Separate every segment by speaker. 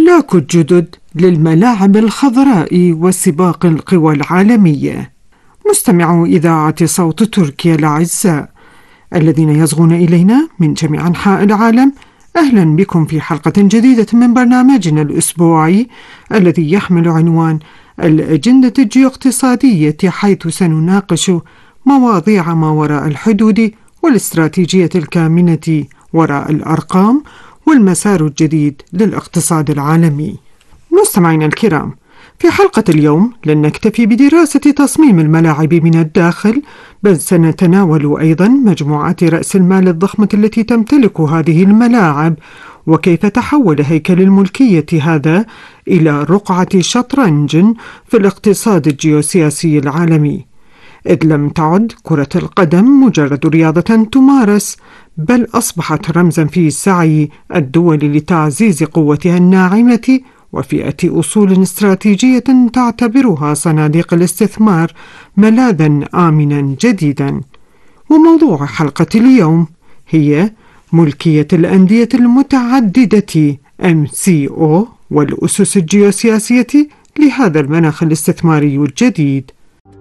Speaker 1: ملاك الجدد للملاعب الخضراء وسباق القوى العالمية. مستمعو إذاعة صوت تركيا الأعزاء الذين يصغون إلينا من جميع أنحاء العالم، أهلا بكم في حلقة جديدة من برنامجنا الأسبوعي الذي يحمل عنوان الأجندة الجيوقتصادية، حيث سنناقش مواضيع ما وراء الحدود والاستراتيجية الكامنة وراء الأرقام والمسار الجديد للاقتصاد العالمي. مستمعينا الكرام، في حلقة اليوم لن نكتفي بدراسة تصميم الملاعب من الداخل، بل سنتناول أيضا مجموعات رأس المال الضخمة التي تمتلك هذه الملاعب، وكيف تحول هيكل الملكية هذا إلى رقعة شطرنج في الاقتصاد الجيوسياسي العالمي، إذ لم تعد كرة القدم مجرد رياضة تمارس، بل أصبحت رمزا في سعي الدول لتعزيز قوتها الناعمة وفئة أصول استراتيجية تعتبرها صناديق الاستثمار ملاذا آمنا جديدا. وموضوع حلقة اليوم هي ملكية الأندية المتعددة MCO والأسس الجيوسياسية لهذا المناخ الاستثماري الجديد.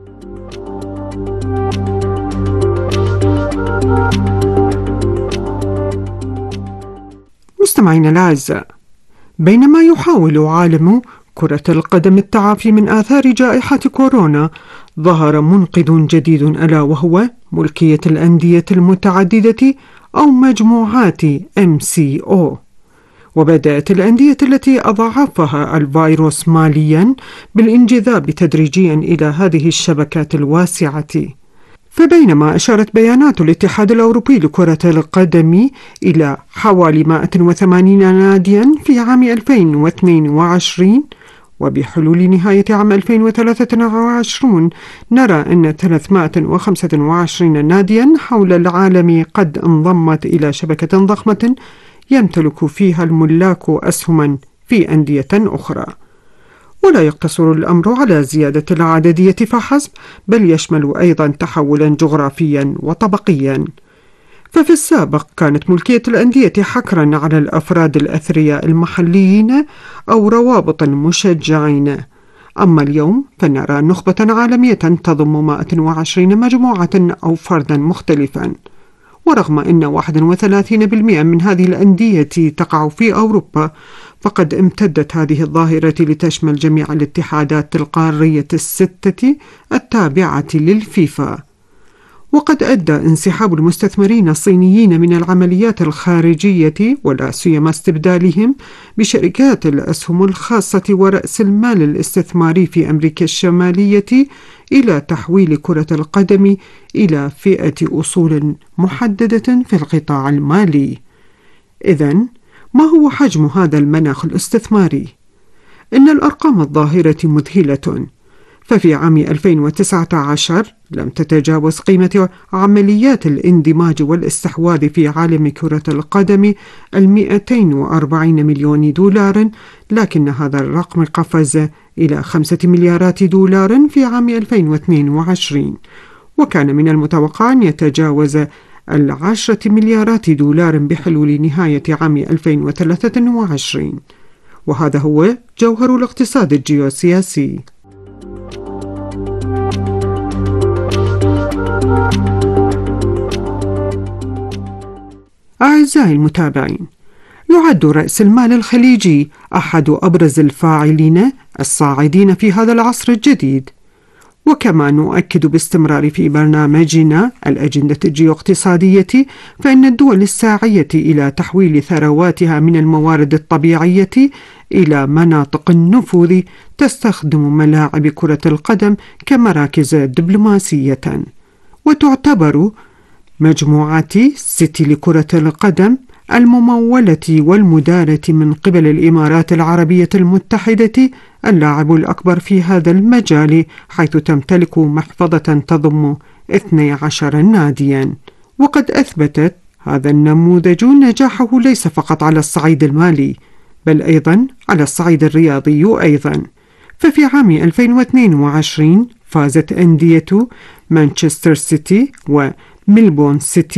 Speaker 1: مستمعينا الأعزاء، بينما يحاول عالم كرة القدم التعافي من آثار جائحة كورونا، ظهر منقذ جديد ألا وهو ملكية الأندية المتعددة أو مجموعات MCO. وبدأت الأندية التي أضعفها الفيروس ماليا بالانجذاب تدريجيا إلى هذه الشبكات الواسعة. فبينما أشارت بيانات الاتحاد الأوروبي لكرة القدم إلى حوالي 180 ناديا في عام 2022، وبحلول نهاية عام 2023 نرى أن 325 ناديا حول العالم قد انضمت إلى شبكة ضخمة يمتلك فيها الملاك أسهما في أندية أخرى. ولا يقتصر الأمر على زيادة العددية فحسب، بل يشمل أيضا تحولا جغرافيا وطبقيا. ففي السابق كانت ملكية الأندية حكرا على الأفراد الأثرياء المحليين أو روابط المشجعين، أما اليوم فنرى نخبة عالمية تضم 120 مجموعة أو فردا مختلفا. ورغم أن 31% من هذه الأندية تقع في أوروبا، فقد امتدت هذه الظاهرة لتشمل جميع الاتحادات القارية الستة التابعة للفيفا. وقد أدى انسحاب المستثمرين الصينيين من العمليات الخارجية، ولا سيما استبدالهم بشركات الأسهم الخاصة ورأس المال الاستثماري في أمريكا الشمالية، إلى تحويل كرة القدم إلى فئة أصول محددة في القطاع المالي. إذن ما هو حجم هذا المناخ الاستثماري؟ إن الأرقام الظاهرة مذهلة. ففي عام 2019 لم تتجاوز قيمة عمليات الاندماج والاستحواذ في عالم كرة القدم 240 مليون دولار، لكن هذا الرقم قفز إلى 5 مليارات دولار في عام 2022، وكان من المتوقع أن يتجاوز 10 مليارات دولار بحلول نهاية عام 2023. وهذا هو جوهر الاقتصاد الجيوسياسي. أعزائي المتابعين، يعد رأس المال الخليجي أحد أبرز الفاعلين الصاعدين في هذا العصر الجديد. وكما نؤكد باستمرار في برنامجنا الأجندة الجيوقتصادية، فإن الدول الساعية إلى تحويل ثرواتها من الموارد الطبيعية إلى مناطق النفوذ تستخدم ملاعب كرة القدم كمراكز دبلوماسية. وتعتبر مجموعة سيتي لكرة القدم الممولة والمدارة من قبل الإمارات العربية المتحدة اللاعب الأكبر في هذا المجال، حيث تمتلك محفظة تضم 12 ناديا. وقد أثبتت هذا النموذج نجاحه ليس فقط على الصعيد المالي، بل أيضا على الصعيد الرياضي أيضا. ففي عام 2022 فازت أندية مانشستر سيتي وميلبورن سيتي